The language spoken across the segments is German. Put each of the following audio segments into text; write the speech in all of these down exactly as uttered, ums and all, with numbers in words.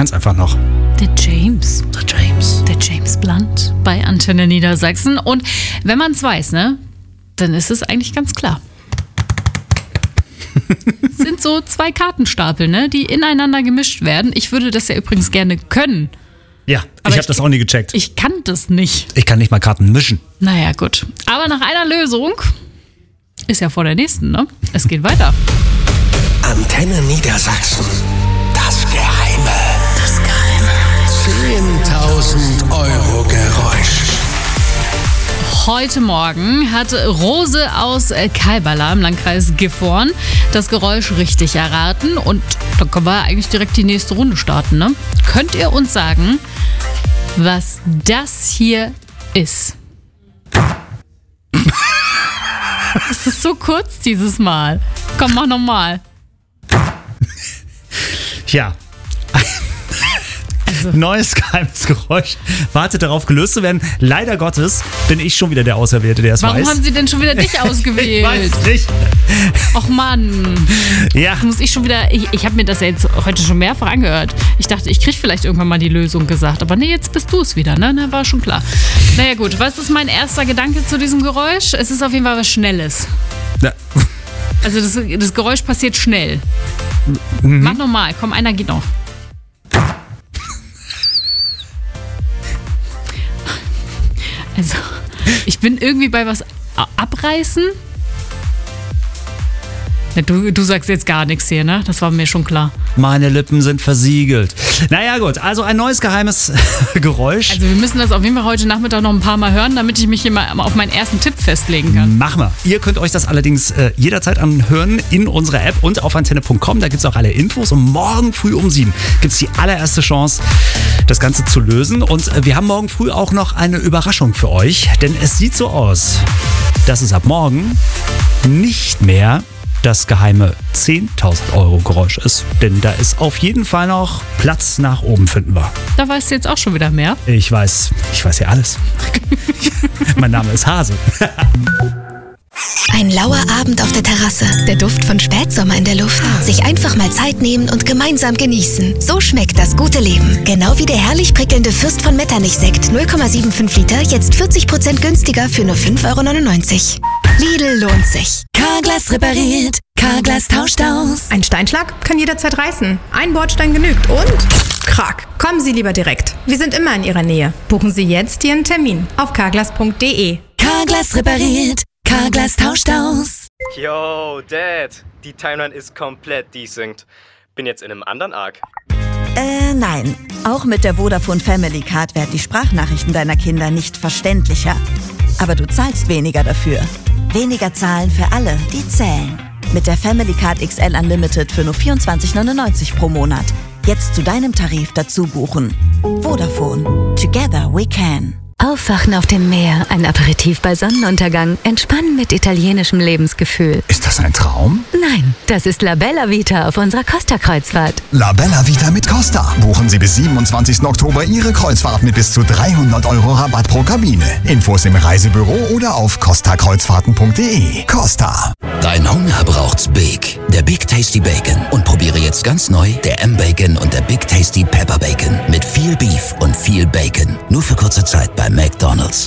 kenn's einfach noch. Der James. Der James. Der James Blunt bei Antenne Niedersachsen. Und wenn man es weiß, ne, dann ist es eigentlich ganz klar. Es sind so zwei Kartenstapel, ne, die ineinander gemischt werden. Ich würde das ja übrigens gerne können. Ja, Aber ich habe ich- das auch nie gecheckt. Ich kann das nicht. Ich kann nicht mal Karten mischen. Naja, gut. Aber nach einer Lösung ist ja vor der nächsten, ne? Es geht weiter. Antenne Niedersachsen. Das Geheime. Das Geheime. zehntausend Euro Geräusch. Heute Morgen hat Rose aus äh, Kalbala im Landkreis Gifhorn das Geräusch richtig erraten. Und dann können wir eigentlich direkt die nächste Runde starten, ne? Könnt ihr uns sagen, was das hier ist? Es ist so kurz dieses Mal. Komm, mach nochmal. Ja. Also, Neues geheimes Geräusch wartet darauf, gelöst zu werden. Leider Gottes bin ich schon wieder der Auserwählte, der es warum weiß. haben sie denn schon wieder dich Ich ausgewählt? weiß nicht. Och Mann. Ja, Muss ich schon wieder, ich, ich habe mir das ja jetzt heute schon mehrfach angehört. Ich dachte, ich kriege vielleicht irgendwann mal die Lösung gesagt. Aber nee, jetzt bist du es wieder, ne? Na, war schon klar. Naja gut, was ist mein erster Gedanke zu diesem Geräusch? Es ist auf jeden Fall was Schnelles. Na, Also das, das Geräusch passiert schnell. Mhm. Mach nochmal, komm, einer geht noch. Also, ich bin irgendwie bei was a- abreißen. Ja, du, du sagst jetzt gar nichts hier, ne? Das war mir schon klar. meine Lippen sind versiegelt. Naja gut, also ein neues geheimes Geräusch. Also wir müssen das auf jeden Fall heute Nachmittag noch ein paar Mal hören, damit ich mich hier mal auf meinen ersten Tipp festlegen kann. Machen wir. Ihr könnt euch das allerdings äh, jederzeit anhören in unserer App und auf antenne punkt com. Da gibt es auch alle Infos. Und morgen früh um sieben gibt es die allererste Chance, das Ganze zu lösen. Und äh, wir haben morgen früh auch noch eine Überraschung für euch. Denn es sieht so aus, dass es ab morgen nicht mehr das geheime zehntausend Euro Geräusch ist. Denn da ist auf jeden Fall noch Platz nach oben, finden wir. Da weißt du jetzt auch schon wieder mehr. Ich weiß, ich weiß ja alles. Mein Name ist Hase. Ein lauer Abend auf der Terrasse, der Duft von Spätsommer in der Luft. Sich einfach mal Zeit nehmen und gemeinsam genießen. So schmeckt das gute Leben. Genau wie der herrlich prickelnde Fürst von Metternich-Sekt null Komma fünfundsiebzig Liter, jetzt vierzig Prozent günstiger für nur fünf Euro neunundneunzig. Lidl lohnt sich. Carglass repariert, Carglass tauscht aus. Ein Steinschlag kann jederzeit reißen. Ein Bordstein genügt und krack. Kommen Sie lieber direkt. Wir sind immer in Ihrer Nähe. Buchen Sie jetzt Ihren Termin auf carglass punkt de. Carglass repariert, Carglass tauscht aus. Yo, Dad, die Timeline ist komplett desynced. Bin jetzt in einem anderen Arc. Äh, nein. Auch mit der Vodafone Family Card werden die Sprachnachrichten deiner Kinder nicht verständlicher. Aber du zahlst weniger dafür. Weniger zahlen für alle, die zählen. Mit der Family Card X L Unlimited für nur vierundzwanzig neunundneunzig pro Monat. Jetzt zu deinem Tarif dazu buchen. Vodafone. Together we can. Aufwachen auf dem Meer, ein Aperitif bei Sonnenuntergang, entspannen mit italienischem Lebensgefühl. Ist das ein Traum? Nein, das ist La Bella Vita auf unserer Costa-Kreuzfahrt. La Bella Vita mit Costa. Buchen Sie bis siebenundzwanzigsten Oktober Ihre Kreuzfahrt mit bis zu dreihundert Euro Rabatt pro Kabine. Infos im Reisebüro oder auf costa kreuzfahrten punkt de. Costa. Dein Hunger braucht's Big. Der Big Tasty Bacon. Und probiere jetzt ganz neu der M-Bacon und der Big Tasty Pepper Bacon. Mit viel Beef und viel Bacon. Nur für kurze Zeit bei McDonald's.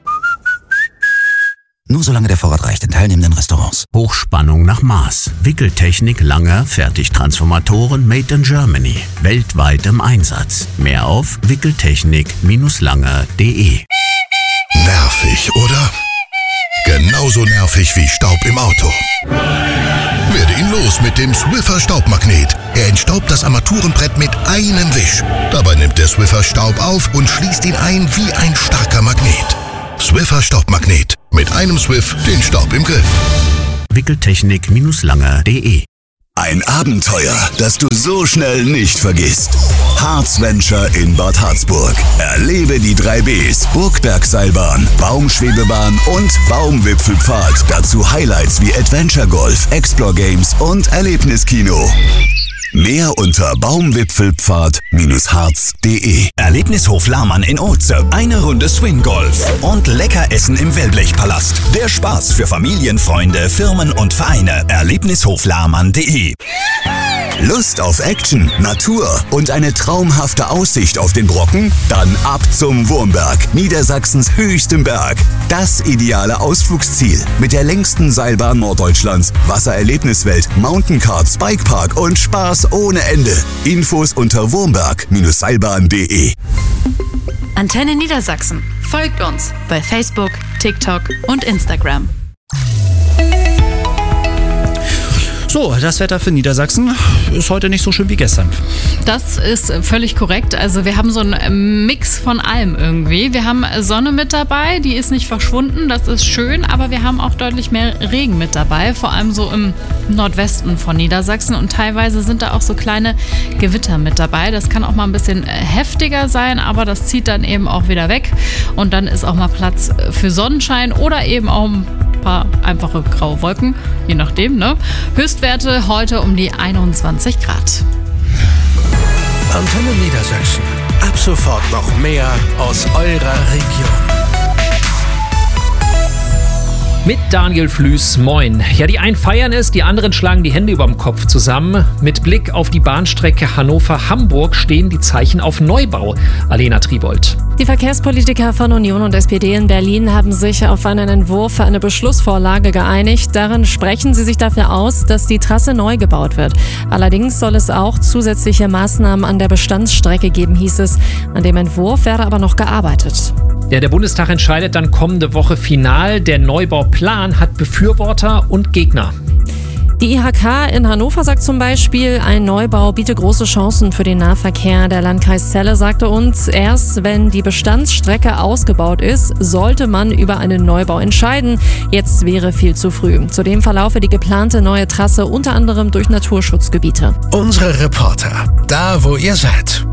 Nur solange der Vorrat reicht in teilnehmenden Restaurants. Hochspannung nach Maß. Wickeltechnik Langer, Fertigtransformatoren made in Germany. Weltweit im Einsatz. Mehr auf wickeltechnik langer punkt de. Nervig, oder? Genauso nervig wie Staub im Auto. Werde ihn los mit dem Swiffer Staubmagnet. Er entstaubt das Armaturenbrett mit einem Wisch. Dabei nimmt der Swiffer Staub auf und schließt ihn ein wie ein starker Magnet. Swiffer Staubmagnet. Mit einem Swiff den Staub im Griff. wickeltechnik langer punkt de. Ein Abenteuer, das du so schnell nicht vergisst. Harzventure in Bad Harzburg. Erlebe die drei Bs. Burgbergseilbahn, Baumschwebebahn und Baumwipfelpfad. Dazu Highlights wie Adventure Golf, Explore Games und Erlebniskino. Mehr unter baumwipfelpfad harz punkt de. Erlebnishof Lahmann in Oze. Eine Runde Swing-Golf. Und lecker essen im Wellblechpalast. Der Spaß für Familien, Freunde, Firmen und Vereine. Erlebnishof Lahmann punkt de. Lust auf Action, Natur und eine traumhafte Aussicht auf den Brocken? Dann ab zum Wurmberg, Niedersachsens höchstem Berg. Das ideale Ausflugsziel mit der längsten Seilbahn Norddeutschlands, Wassererlebniswelt, Mountainkarts, Bikepark und Spaß ohne Ende. Infos unter wurmberg Seilbahn punkt de. Antenne Niedersachsen. Folgt uns bei Facebook, TikTok und Instagram. So, das Wetter für Niedersachsen ist heute nicht so schön wie gestern. Das ist völlig korrekt. Also wir haben so einen Mix von allem irgendwie. Wir haben Sonne mit dabei, die ist nicht verschwunden, das ist schön, aber wir haben auch deutlich mehr Regen mit dabei, vor allem so im Nordwesten von Niedersachsen und teilweise sind da auch so kleine Gewitter mit dabei. Das kann auch mal ein bisschen heftiger sein, aber das zieht dann eben auch wieder weg und dann ist auch mal Platz für Sonnenschein oder eben auch ein paar einfache graue Wolken, je nachdem, ne? Höchstwerte heute um die einundzwanzig Grad. Antenne Niedersachsen. Ab sofort noch mehr aus eurer Region. Mit Daniel Flüß, moin. Ja, die einen feiern es, die anderen schlagen die Hände überm Kopf zusammen. Mit Blick auf die Bahnstrecke Hannover-Hamburg stehen die Zeichen auf Neubau. Alena Tribold. Die Verkehrspolitiker von Union und S P D in Berlin haben sich auf einen Entwurf für eine Beschlussvorlage geeinigt. Darin sprechen sie sich dafür aus, dass die Trasse neu gebaut wird. Allerdings soll es auch zusätzliche Maßnahmen an der Bestandsstrecke geben, hieß es. An dem Entwurf werde aber noch gearbeitet. Ja, der Bundestag entscheidet dann kommende Woche final. Der Neubauplan hat Befürworter und Gegner. Die I H K in Hannover sagt zum Beispiel, ein Neubau biete große Chancen für den Nahverkehr. Der Landkreis Celle sagte uns, erst wenn die Bestandsstrecke ausgebaut ist, sollte man über einen Neubau entscheiden. Jetzt wäre viel zu früh. Zudem verlaufe die geplante neue Trasse unter anderem durch Naturschutzgebiete. Unsere Reporter, da wo ihr seid.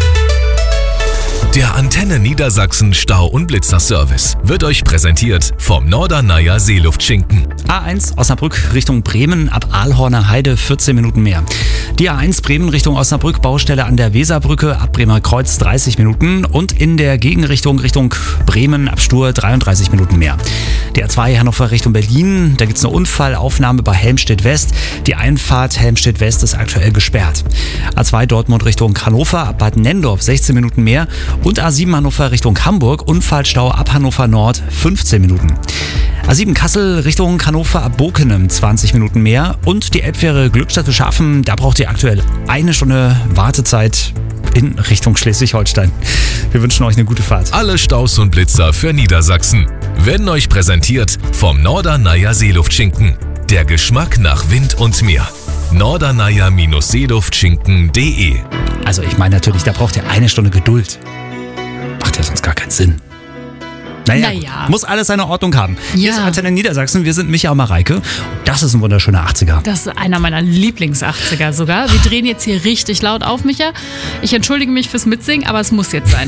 Der Antenne Niedersachsen Stau- und Blitzerservice wird euch präsentiert vom Norderneier Seeluftschinken. A eins Osnabrück Richtung Bremen ab Aalhorner Heide vierzehn Minuten mehr. Die A eins Bremen Richtung Osnabrück Baustelle an der Weserbrücke ab Bremer Kreuz dreißig Minuten und in der Gegenrichtung Richtung Bremen ab Stur dreiunddreißig Minuten mehr. Die A zwei Hannover Richtung Berlin, da gibt es eine Unfallaufnahme bei Helmstedt West. Die Einfahrt Helmstedt West ist aktuell gesperrt. A zwei Dortmund Richtung Hannover ab Bad Nendorf sechzehn Minuten mehr. Und A sieben Hannover Richtung Hamburg, Unfallstau ab Hannover Nord fünfzehn Minuten. A sieben Kassel Richtung Hannover ab Bokenem zwanzig Minuten mehr. Und die Elbfähre Glückstadt Beschaffen, da braucht ihr aktuell eine Stunde Wartezeit in Richtung Schleswig-Holstein. Wir wünschen euch eine gute Fahrt. Alle Staus und Blitzer für Niedersachsen werden euch präsentiert vom Norderneier Seeluftschinken. Der Geschmack nach Wind und Meer. Norderneier Seeluftschinken punkt de. Also ich meine natürlich, da braucht ihr eine Stunde Geduld. Macht ja sonst gar keinen Sinn. Naja, naja. Muss alles seine Ordnung haben. Ja. Hier ist Antenne Niedersachsen, wir sind Micha und Mareike. Das ist ein wunderschöner achtziger. Das ist einer meiner Lieblings-achtziger sogar. Wir drehen jetzt hier richtig laut auf, Micha. Ich entschuldige mich fürs Mitsingen, aber es muss jetzt sein.